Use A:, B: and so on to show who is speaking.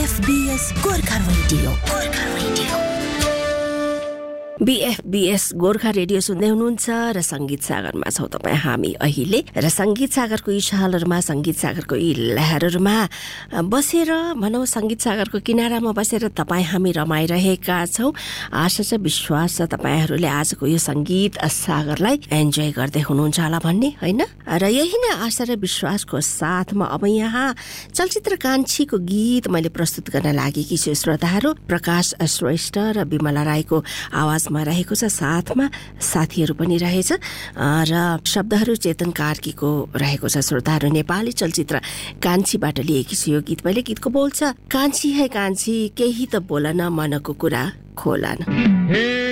A: BFBS Gorkha radio BFBS Gorkha radio सुन्दै हुनुहुन्छ र संगीत सागरमा छौं तपाई हामी अहिले र संगीत सागरको यी छालहरुमा संगीत सागरको यी लहरहरुमा बसेर भनौं संगीत सागरको किनारामा बसेर तपाई हामी रमाइरहेका छौं। आशा छ विश्वास छ तपाईहरुले आजको यो संगीत सागरलाई एन्जॉय गर्दै हुनुहुन्छ होला भन्ने हैन र यही नै आशा र विश्वासको साथमा अब यहाँ चलचित्र कान्छीको गीत मैले प्रस्तुत गर्न लागेकी छु। श्रोताहरु प्रकाश श्रेष्ठ र विमला राईको आवाज रहेको छ, साथमा साथीहरु पनि रहेछ र शब्दहरु चेतन कार्कीको रहेको छ। श्रोताहरु नेपाली चलचित्र कान्छीबाट लिएकी छु यो गीत। पहिले गीतको बोल छ, कान्छी है कान्छी केही त बोलन मनको कुरा खोलन।